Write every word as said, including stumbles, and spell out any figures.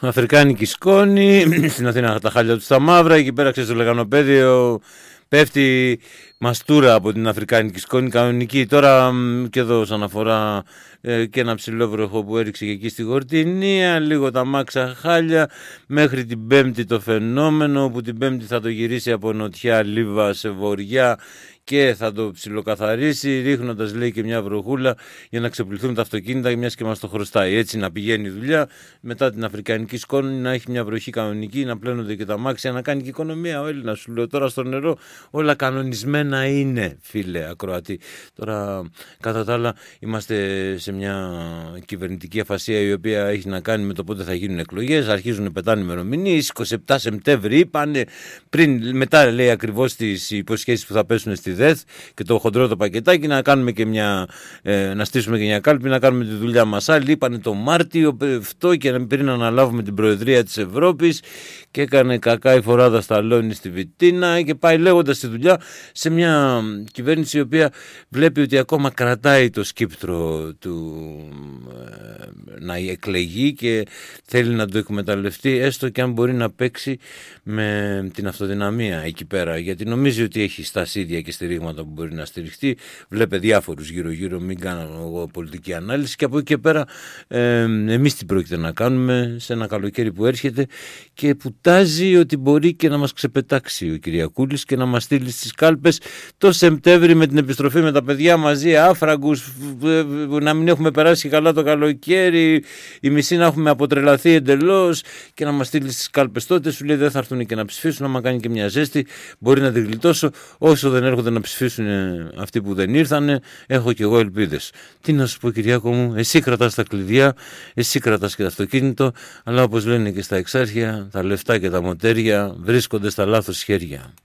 αφρικάνικη σκόνη, στην Αθήνα τα χάλια του στα μαύρα, εκεί πέρα ξέρεις το λεγανοπέδιο πέφτει μαστούρα από την αφρικάνικη σκόνη κανονική. Τώρα και εδώ όσον αφορά ε, και ένα ψηλό βροχό που έριξε και εκεί στη Γορτινία, λίγο τα μάξα χάλια, μέχρι την Πέμπτη το φαινόμενο, που την Πέμπτη θα το γυρίσει από νοτιά Λίβα σε βορειά και θα το ψιλοκαθαρίσει, ρίχνοντας λέει και μια βροχούλα για να ξεπληθούν τα αυτοκίνητα, μιας και μας το χρωστάει. Έτσι να πηγαίνει η δουλειά μετά την αφρικανική σκόνη, να έχει μια βροχή κανονική, να πλένονται και τα μάξια, να κάνει και οικονομία ο Έλληνας. Σου λέω τώρα στο νερό όλα κανονισμένα είναι, φίλε ακροατή. Τώρα κατά τα άλλα είμαστε σε μια κυβερνητική αφασία η οποία έχει να κάνει με το πότε θα γίνουν εκλογές. Αρχίζουν πετάνε ημερομηνίες, είκοσι επτά Σεπτέμβρη είπανε, πριν, μετά λέει ακριβώς τις υποσχέσεις που θα πέσουν στη ΔΕΘ και το χοντρό το πακετάκι, να κάνουμε και μια, ε, να στήσουμε και μια κάλπη, να κάνουμε τη δουλειά μας. Άλλοι είπανε το Μάρτιο αυτό και πριν αναλάβουμε την Προεδρία της Ευρώπης, και έκανε κακά η φοράδα Σταλόνι στη Βιτίνα και πάει λέγοντας τη δουλειά σε μια κυβέρνηση η οποία βλέπει ότι ακόμα κρατάει το σκύπτρο του ε, να εκλεγεί και θέλει να το εκμεταλλευτεί, έστω και αν μπορεί να παίξει με την αυτοδυναμία εκεί πέρα, γιατί νομίζει ότι έχει στασίδια και στηρίγματα που μπορεί να στηριχτεί. Βλέπε διάφορους γύρω-γύρω, μην κάνω εγώ πολιτική ανάλυση, και από εκεί και πέρα ε, εμείς τι πρόκειται να κάνουμε σε ένα καλοκαίρι που έρχεται και που τάζει ότι μπορεί και να μας ξεπετάξει ο Κυριακούλης και να μας στείλει στις κάλπες το Σεπτέμβρη με την επιστροφή με τα παιδιά μαζί, άφραγκους, να μην έχουμε περάσει καλά το καλοκαίρι, η μισή να έχουμε αποτρελαθεί εντελώς, και να μας στείλει στις κάλπες. Τότε σου λέει δεν θα έρθουν και να ψηφίσουν, άμα κάνει και μια ζέστη μπορεί να την γλιτώσω. Όσο δεν έρχονται να ψηφίσουν αυτοί που δεν ήρθανε, έχω και εγώ ελπίδες. Τι να σου πω, Κυριάκο μου, εσύ κρατάς τα κλειδιά, εσύ κρατάς και το αυτοκίνητο, αλλά όπως λένε και στα εξάρχεια, τα λεφτά και τα μοτέρια βρίσκονται στα λάθος χέρια.